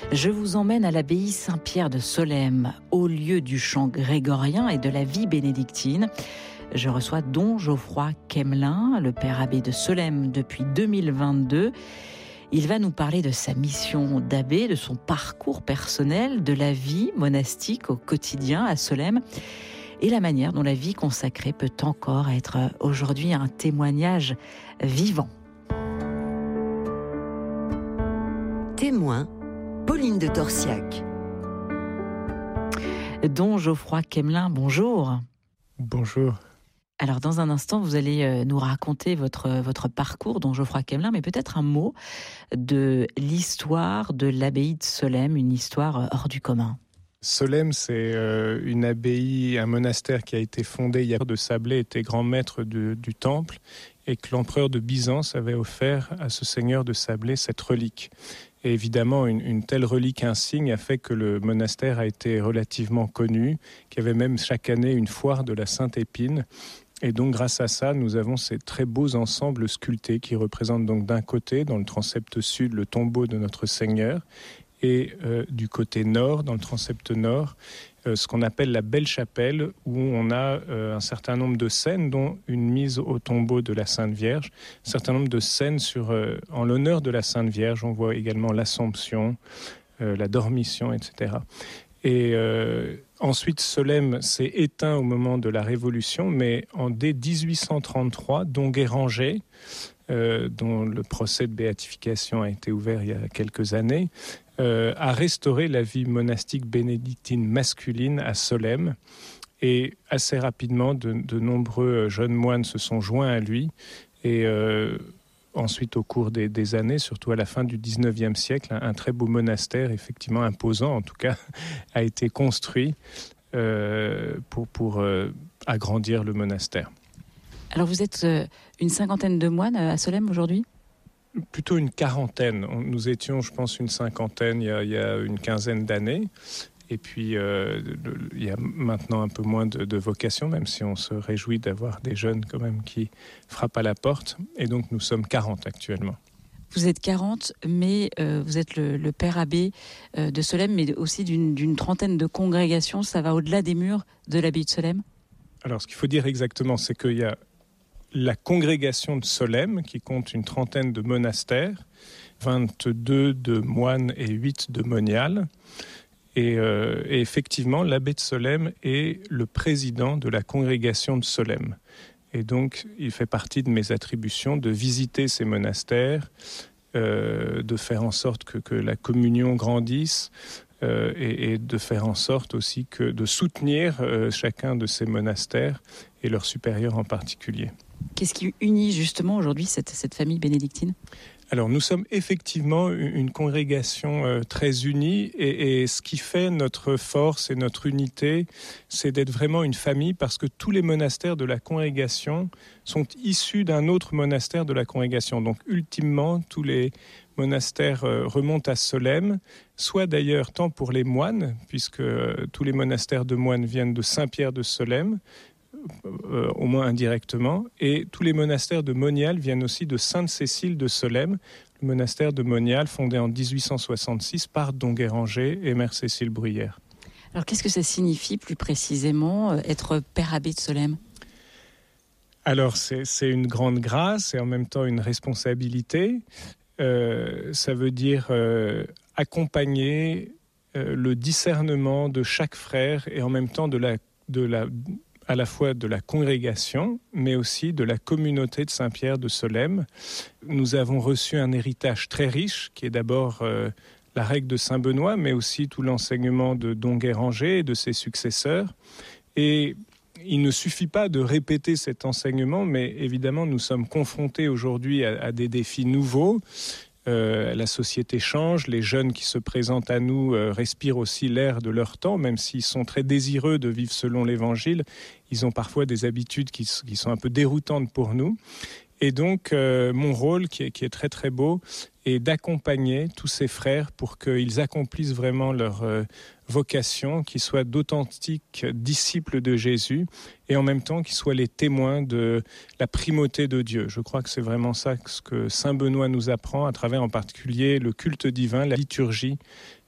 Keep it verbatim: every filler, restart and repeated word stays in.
Je vous emmène à l'abbaye Saint-Pierre de Solesmes, au lieu du chant grégorien et de la vie bénédictine. Je reçois Don Geoffroy Quemelin, le père abbé de Solesmes depuis deux mille vingt-deux. Il va nous parler de sa mission d'abbé, de son parcours personnel, de la vie monastique au quotidien à Solesmes et la manière dont la vie consacrée peut encore être aujourd'hui un témoignage vivant. Témoin, Pauline de Torsiac. Don Geoffroy Quemelin, bonjour. Bonjour. Alors, dans un instant, vous allez nous raconter votre, votre parcours, Don Geoffroy Quemelin, mais peut-être un mot de l'histoire de l'abbaye de Solesmes, une histoire hors du commun. Solesmes, c'est euh, une abbaye, un monastère qui a été fondé il y a de Sablé, était grand maître de, du temple, et que l'empereur de Byzance avait offert à ce seigneur de Sablé cette relique. Et évidemment, une, une telle relique insigne a fait que le monastère a été relativement connu, qu'il y avait même chaque année une foire de la Sainte Épine. Et donc, grâce à ça, nous avons ces très beaux ensembles sculptés qui représentent donc d'un côté, dans le transept sud, le tombeau de notre Seigneur, et euh, du côté nord, dans le transept nord, euh, ce qu'on appelle la Belle Chapelle, où on a euh, un certain nombre de scènes, dont une mise au tombeau de la Sainte Vierge, un certain nombre de scènes sur, euh, en l'honneur de la Sainte Vierge. On voit également l'Assomption, euh, la Dormition, et cetera. Et euh, ensuite, Solesmes s'est éteint au moment de la Révolution, mais en dès dix-huit cent trente-trois, Don Guéranger, euh, dont le procès de béatification a été ouvert il y a quelques années, euh, a restauré la vie monastique bénédictine masculine à Solesmes. Et assez rapidement, de, de nombreux jeunes moines se sont joints à lui. Et euh, ensuite, au cours des, des années, surtout à la fin du dix-neuvième siècle, un, un très beau monastère, effectivement imposant en tout cas, a été construit euh, pour, pour euh, agrandir le monastère. Alors vous êtes euh, une cinquantaine de moines à Solesmes aujourd'hui ? Plutôt une quarantaine. Nous étions, je pense, une cinquantaine il y a, il y a une quinzaine d'années. Et puis, euh, le, il y a maintenant un peu moins de, de vocations, même si on se réjouit d'avoir des jeunes quand même qui frappent à la porte. Et donc, nous sommes quarante actuellement. Vous êtes quarante, mais euh, vous êtes le, le père abbé euh, de Solesmes, mais aussi d'une, d'une trentaine de congrégations. Ça va au-delà des murs de l'abbaye de Solesmes ? Alors, ce qu'il faut dire exactement, c'est qu'il y a la congrégation de Solesmes, qui compte une trentaine de monastères, vingt-deux de moines et huit de moniales. Et, euh, et effectivement, l'abbé de Solesmes est le président de la congrégation de Solesmes. Et donc, il fait partie de mes attributions de visiter ces monastères, euh, de faire en sorte que, que la communion grandisse, euh, et, et de faire en sorte aussi que de soutenir euh, chacun de ces monastères et leurs supérieurs en particulier. Qu'est-ce qui unit justement aujourd'hui cette, cette famille bénédictine ? Alors, nous sommes effectivement une congrégation euh, très unie et, et ce qui fait notre force et notre unité, c'est d'être vraiment une famille parce que tous les monastères de la congrégation sont issus d'un autre monastère de la congrégation. Donc, ultimement, tous les monastères euh, remontent à Solesmes, soit d'ailleurs tant pour les moines, puisque euh, tous les monastères de moines viennent de Saint-Pierre de Solesmes, Euh, au moins indirectement, et tous les monastères de Monial viennent aussi de Sainte-Cécile de Solesmes, le monastère de Monial fondé en dix-huit cent soixante-six par Don Guéranger et Mère Cécile Bruyère. Alors qu'est-ce que ça signifie plus précisément, être père abbé de Solesmes ? Alors c'est, c'est une grande grâce et en même temps une responsabilité. Euh, ça veut dire euh, accompagner euh, le discernement de chaque frère et en même temps de la, de la à la fois de la congrégation, mais aussi de la communauté de Saint-Pierre de Solesmes. Nous avons reçu un héritage très riche, qui est d'abord euh, la règle de Saint-Benoît, mais aussi tout l'enseignement de Don Guéranger et de ses successeurs. Et il ne suffit pas de répéter cet enseignement, mais évidemment, nous sommes confrontés aujourd'hui à, à des défis nouveaux. Euh, la société change, les jeunes qui se présentent à nous euh, respirent aussi l'air de leur temps, même s'ils sont très désireux de vivre selon l'Évangile, ils ont parfois des habitudes qui, qui sont un peu déroutantes pour nous. Et donc, euh, mon rôle, qui est, qui est très très beau, est d'accompagner tous ces frères pour qu'ils accomplissent vraiment leur euh, vocation, qu'ils soient d'authentiques disciples de Jésus et en même temps qu'ils soient les témoins de la primauté de Dieu. Je crois que c'est vraiment ça ce que Saint Benoît nous apprend à travers en particulier le culte divin, la liturgie